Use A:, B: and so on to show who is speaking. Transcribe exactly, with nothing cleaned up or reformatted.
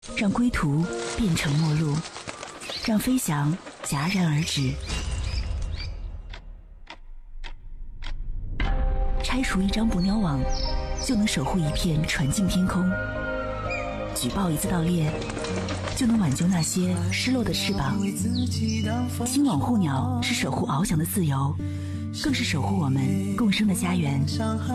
A: 让归途变成陌路，让飞翔戛然而止。拆除一张捕鸟网，就能守护一片纯净天空；举报一次盗猎，就能挽救那些失落的翅膀。新网护鸟是守护翱翔的自由，更是守护我们共生的家园。